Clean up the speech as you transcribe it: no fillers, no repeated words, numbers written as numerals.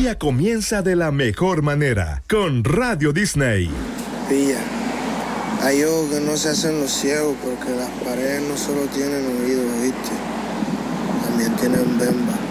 día comienza de la mejor manera con Radio Disney. Pilla, hay ojos que no se hacen los ciegos porque las paredes no solo tienen oídos, ¿viste? También tienen bemba.